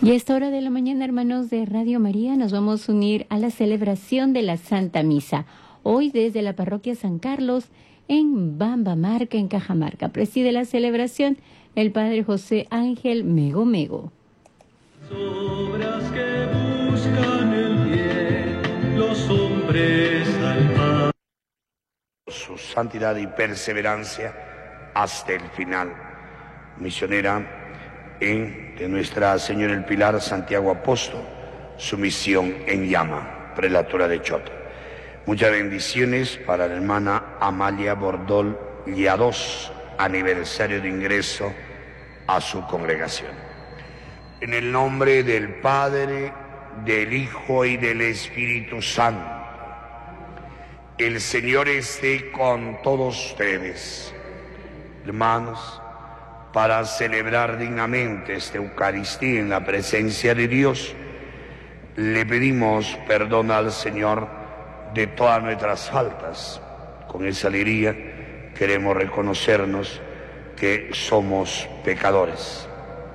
Y a esta hora de la mañana, hermanos de Radio María, nos vamos a unir a la celebración de la Santa Misa. Hoy desde la parroquia San Carlos, en Bambamarca, en Cajamarca. Preside la celebración el Padre José Ángel Mego Mego. Obras que buscan el bien, los hombres al mal. Su santidad y perseverancia hasta el final. Misionera de Nuestra Señora el Pilar, Santiago Apóstol, su misión en llama, prelatura de Chota. Muchas bendiciones para la hermana Amalia Bordol Lladós, aniversario de ingreso a su congregación. En el nombre del Padre, del Hijo y del Espíritu Santo, el Señor esté con todos ustedes. Hermanos, para celebrar dignamente esta Eucaristía en la presencia de Dios, le pedimos perdón al Señor de todas nuestras faltas. Con esa alegría queremos reconocernos que somos pecadores.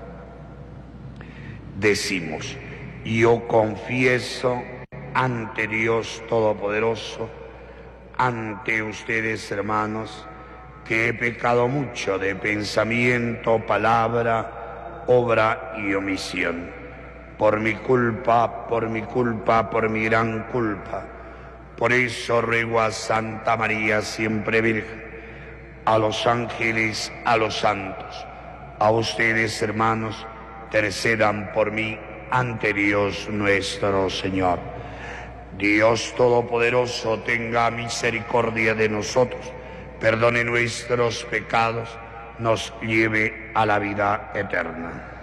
Decimos: yo confieso ante Dios Todopoderoso, ante ustedes, hermanos, que he pecado mucho de pensamiento, palabra, obra y omisión. Por mi culpa, por mi gran culpa. Por eso ruego a Santa María, siempre Virgen, a los ángeles, a los santos, a ustedes, hermanos, intercedan por mí ante Dios nuestro Señor. Dios Todopoderoso tenga misericordia de nosotros, perdone nuestros pecados, nos lleve a la vida eterna.